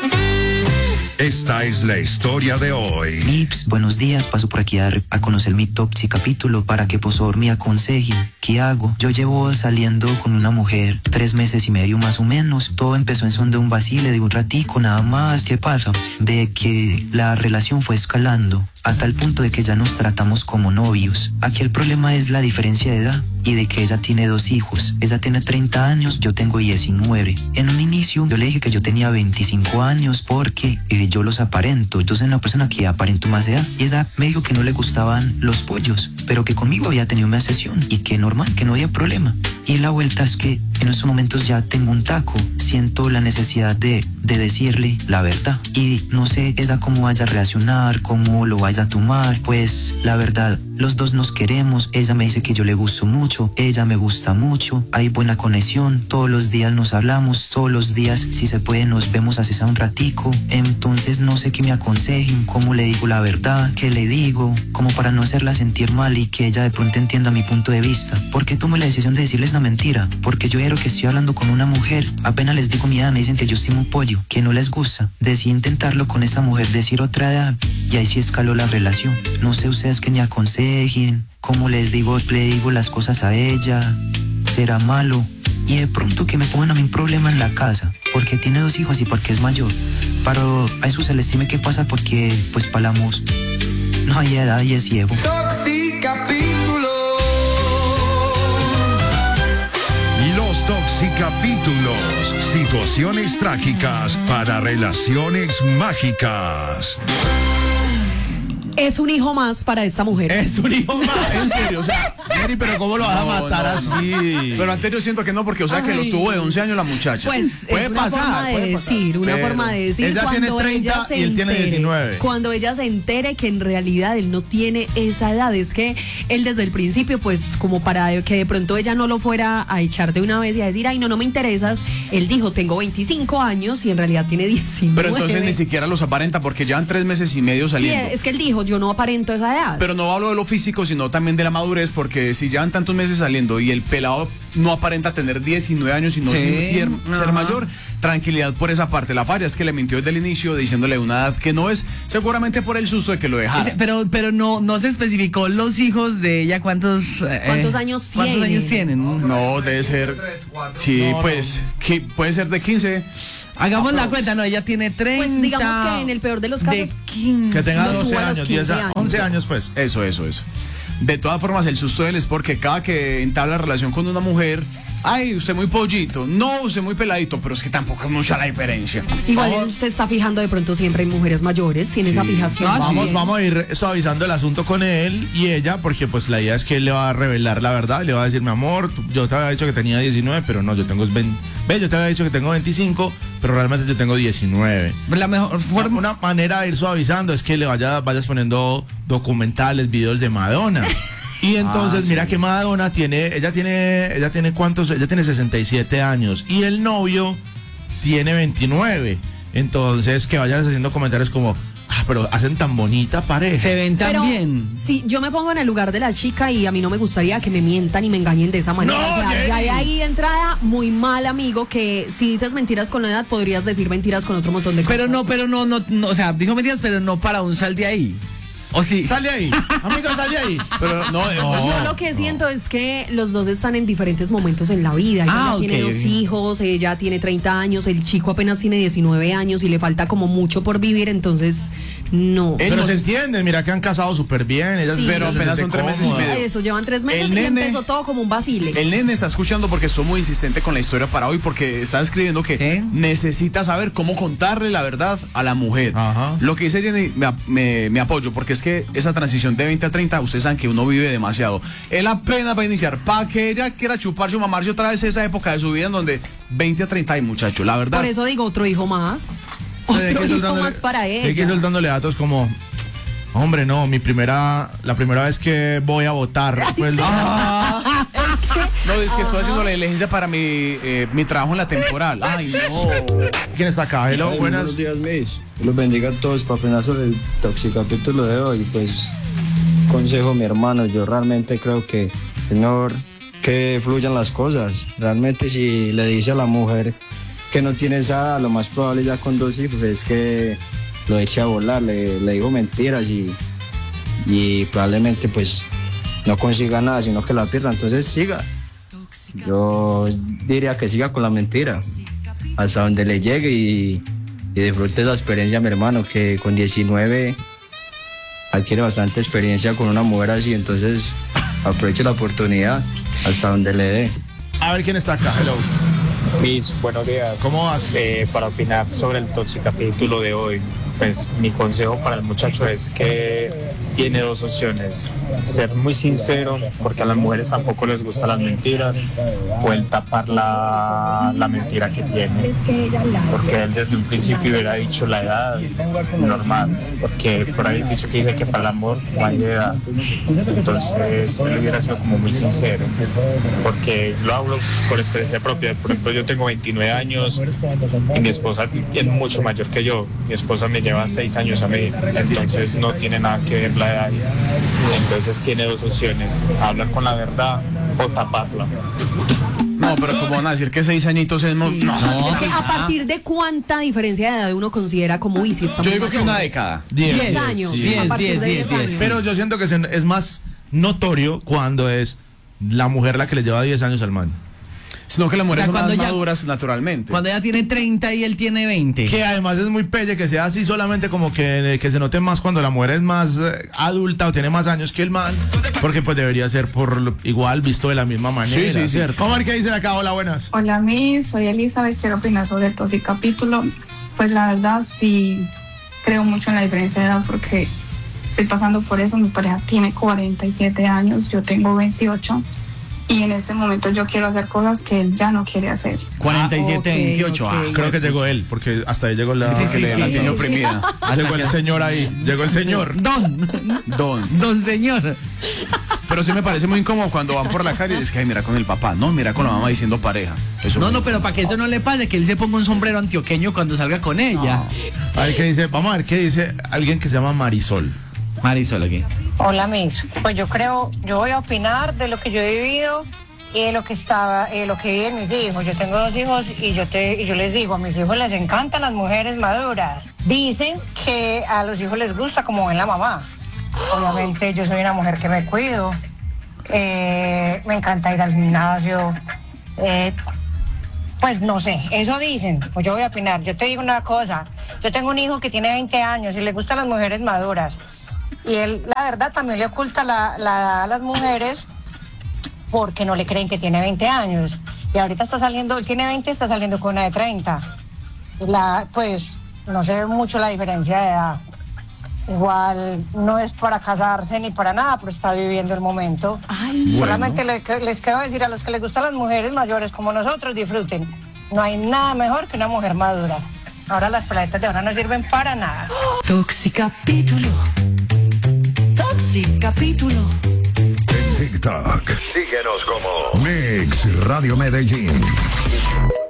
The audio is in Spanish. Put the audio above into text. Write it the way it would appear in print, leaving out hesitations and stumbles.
Esta es la historia de hoy. Nips, buenos días. Paso por aquí a conocer mi Toxi capítulo para que por favor me aconseje. ¿Qué hago? Yo llevo saliendo con una mujer 3 meses y medio más o menos. Todo empezó en son de un vacile de un ratico nada más. ¿Qué pasa? De que la relación fue escalando a tal punto de que ya nos tratamos como novios. Aquí el problema es la diferencia de edad y de que ella tiene 2 hijos. Ella tiene 30 años, yo tengo 19. En un inicio yo le dije que yo tenía 25 años porque yo los aparento. Yo soy una persona que aparento más edad. Y ella me dijo que no le gustaban los pollos, pero que conmigo había tenido una sesión y que normal, que no había problema. Y la vuelta es que en estos momentos ya tengo un taco. Siento la necesidad de decirle la verdad. Y no sé ella cómo vaya a reaccionar, cómo lo vaya a tomar. Pues la verdad, los dos nos queremos. Ella me dice que yo le gusto mucho, ella me gusta mucho. Hay buena conexión, todos los días nos hablamos, todos los días, si se puede, nos vemos así sea un ratico. Entonces no sé qué me aconsejen, cómo le digo la verdad, qué le digo, como para no hacerla sentir mal y que ella de pronto entienda mi punto de vista. ¿Por qué tomo la decisión de decirles una mentira? Porque yo quiero que estoy hablando con una mujer. Apenas les digo mi edad, me dicen que yo soy un pollo, que no les gusta. Decidí intentarlo con esa mujer, decir otra edad, y ahí sí escaló la relación. No sé ustedes que me aconsejen, cómo le digo las cosas a ella, será malo. Y de pronto que me pongan a mí un problema en la casa, porque tiene 2 hijos y porque es mayor. Pero a eso se le estime qué pasa porque, pues, palamos. No hay edad y es ciego. Los Toxicapítulos. Situaciones trágicas para relaciones mágicas. Es un hijo más para esta mujer. Es un hijo más, en serio, o sea, Mary, pero ¿cómo lo vas a matar así? Pero antes yo siento que no, porque, o sea, que lo tuvo de 11 años la muchacha. Pues puede es una pasar, forma de puede decir, pasar. una Pero forma de decir. ella tiene 30 y él tiene 19. Cuando ella se entere que en realidad él no tiene esa edad, es que él desde el principio, pues, como para que de pronto ella no lo fuera a echar de una vez y a decir, ay, no me interesas, él dijo, tengo 25 años y en realidad tiene 19. Pero entonces ni siquiera los aparenta porque llevan 3 meses y medio saliendo. Sí, es que él dijo, yo no aparento esa edad. Pero no hablo de lo físico, sino también de la madurez, porque si llevan tantos meses saliendo y el pelado no aparenta tener 19 años y no ser mayor, tranquilidad por esa parte. La falla es que le mintió desde el inicio diciéndole una edad que no es, seguramente por el susto de que lo dejara. Pero no se especificó los hijos de ella cuántos años tienen. No, debe ser. Sí, pues, puede ser de 15. Hagamos la cuenta, no, ella tiene 30. Pues digamos que en el peor de los casos, de 15, que tenga 12 años, 10 años, 11 años, pues. Eso. De todas formas, el susto de él es porque cada que entabla relación con una mujer, ay, usted muy pollito, no, usted muy peladito, pero es que tampoco es mucha la diferencia. Igual él se está fijando de pronto siempre en mujeres mayores, tiene esa fijación. Vamos a ir suavizando el asunto con él y ella, porque pues la idea es que él le va a revelar la verdad, le va a decir, mi amor, yo te había dicho que tenía 19, pero no, yo tengo 20, yo te había dicho que tengo 25, pero realmente yo tengo 19. La mejor forma, una manera de ir suavizando es que le vayas poniendo documentales, videos de Madonna. Y entonces, mira que Madonna ella tiene ¿cuántos? Ella tiene 67 años y el novio tiene 29. Entonces, que vayas haciendo comentarios como, pero hacen tan bonita pareja. Se ven tan bien. Sí, yo me pongo en el lugar de la chica y a mí no me gustaría que me mientan y me engañen de esa manera. No, ya de ahí de entrada, muy mal, amigo, que si dices mentiras con la edad, podrías decir mentiras con otro montón de cosas. Pero no, o sea, dijo mentiras, pero no para un sal de ahí. ¿O sí? Sale ahí, amiga, sale ahí. Pero no. Yo lo que siento es que los dos están en diferentes momentos en la vida. Ella tiene 2 hijos, ella tiene 30 años, el chico apenas tiene 19 años y le falta como mucho por vivir, entonces no. Pero se entiende, mira que han casado súper bien. Pero apenas son 3 meses y medio. Eso, llevan 3 meses y empezó todo como un vacile. El nene está escuchando porque estoy muy insistente con la historia para hoy, porque está escribiendo que necesita saber cómo contarle la verdad a la mujer. Ajá. Lo que dice Jenny, me apoyo, porque es que esa transición de 20 a 30, ustedes saben que uno vive demasiado. Él apenas va a iniciar, para que ella quiera chuparse o mamarse otra vez esa época de su vida en donde 20 a 30 hay, muchacho, la verdad. Por eso digo, otro hijo más. Otro hijo más para ella. Hay que ir soltándole datos como, hombre, no, la primera vez que voy a votar fue el No, es que estoy haciendo la diligencia para mi trabajo en la temporal. Ay, no. ¿Quién está acá? Hello, Buenos buenas. días, Miss. Los bendiga a todos, papenazo del Toxicapítulo de hoy. Pues, consejo, mi hermano, yo realmente creo que es mejor que fluyan las cosas. Realmente, si le dice a la mujer que no tiene esa edad, lo más probable ya con 2 hijos es que lo eche a volar, le digo mentiras y probablemente pues no consiga nada, sino que la pierda. Entonces siga. Yo diría que siga con la mentira hasta donde le llegue y disfrute la experiencia, mi hermano, que con 19 adquiere bastante experiencia con una mujer así. Entonces aproveche la oportunidad hasta donde le dé. A ver quién está acá. Hello. Luis, buenos días. ¿Cómo vas? Para opinar sobre el toxicapítulo de hoy, pues mi consejo para el muchacho es que tiene 2 opciones: ser muy sincero, porque a las mujeres tampoco les gustan las mentiras, o el tapar la mentira que tiene, porque él desde un principio hubiera dicho la edad normal, porque por ahí dicho que dice que para el amor no hay edad. Entonces él hubiera sido como muy sincero, porque lo hablo por experiencia propia. Por ejemplo, yo tengo 29 años y mi esposa es mucho mayor que yo. Mi esposa me lleva 6 años a mí, entonces no tiene nada que ver la edad. Entonces tiene 2 opciones: hablar con la verdad o taparla. No, pero como van a decir que 6 añitos es... No. Es que a partir de cuánta diferencia de edad uno considera como si está Yo muy digo que mayor. una década. 10 años. Sí. A partir de 10 años. Pero yo siento que es más notorio cuando es la mujer la que le lleva 10 años al man. Sino que las mujeres O sea, son más cuando ya- maduras naturalmente. Cuando ella tiene 30 y él tiene 20. Que además es muy pelle que sea así, solamente como que se note más cuando la mujer es más adulta o tiene más años que el man, porque pues debería ser igual visto de la misma manera. Sí. ¿cierto? Vamos a ver qué dicen acá. Hola, buenas. Hola, soy Elizabeth, quiero opinar sobre el toxicapítulo. Pues la verdad sí creo mucho en la diferencia de edad porque estoy pasando por eso. Mi pareja tiene 47 años, yo tengo 28 y en este momento yo quiero hacer cosas que él ya no quiere hacer. 47, ok, 28. ok. Creo que llegó él, porque hasta ahí llegó la... Que le la tiene oprimida. Llegó el señor ahí, llegó el señor. Don señor. Pero sí me parece muy incómodo cuando van por la calle y es que ay, mira con el papá, no, mira con la mamá diciendo pareja. Eso No, pero para que eso no le pase, que él se ponga un sombrero antioqueño cuando salga con ella. A ver qué dice, vamos a ver qué dice alguien que se llama Marisol. Marisol aquí. Hola, Miss. Pues yo voy a opinar de lo que yo he vivido y de lo que viven mis hijos. Yo tengo 2 hijos y yo les digo, a mis hijos les encantan las mujeres maduras. Dicen que a los hijos les gusta como ven la mamá. Obviamente yo soy una mujer que me cuido, me encanta ir al gimnasio, pues no sé, eso dicen. Pues yo voy a opinar. Yo te digo una cosa, yo tengo un hijo que tiene 20 años y le gustan las mujeres maduras. Y él, la verdad, también le oculta la edad a las mujeres porque no le creen que tiene 20 años. Y ahorita está saliendo, él tiene 20, está saliendo con una de 30. Pues no se ve mucho la diferencia de edad. Igual no es para casarse ni para nada, pero está viviendo el momento. Ay, Solamente les quiero decir a los que les gustan las mujeres mayores como nosotros, disfruten. No hay nada mejor que una mujer madura. Ahora las paletas de ahora no sirven para nada. Toxicapítulo. Toxicapítulo. En TikTok, síguenos como Mix Radio Medellín.